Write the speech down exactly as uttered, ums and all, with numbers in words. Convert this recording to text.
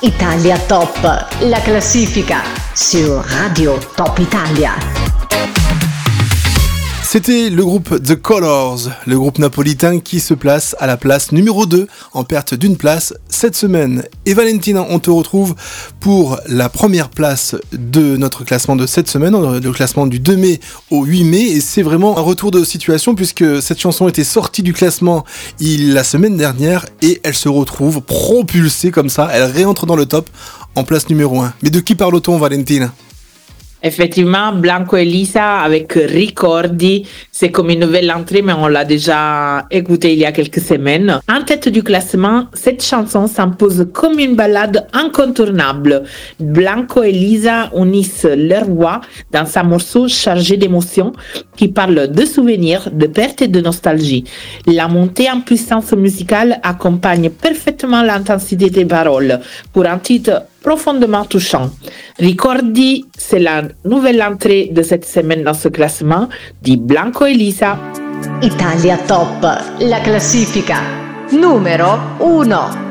Italia Top, la classifica sur Radio Top Italia. C'était le groupe The Colors, le groupe napolitain qui se place à la place numéro deux en perte d'une place cette semaine. Et Valentina, on te retrouve pour la première place de notre classement de cette semaine, le classement du deux mai au huit mai. Et c'est vraiment un retour de situation puisque cette chanson était sortie du classement il, la semaine dernière et elle se retrouve propulsée comme ça. Elle réentre dans le top en place numéro un. Mais de qui parle-t-on, Valentina ? Effectivement, Blanco et Lisa avec Ricordi, c'est comme une nouvelle entrée, mais on l'a déjà écouté il y a quelques semaines. En tête du classement, cette chanson s'impose comme une ballade incontournable. Blanco et Lisa unissent leur voix dans un morceau chargé d'émotions qui parle de souvenirs, de perte et de nostalgie. La montée en puissance musicale accompagne parfaitement l'intensité des paroles pour un titre profondément touchant. Ricordi, c'est la nouvelle entrée de cette semaine dans ce classement di Blanco e Lisa. Italia Top, la classifica numero uno.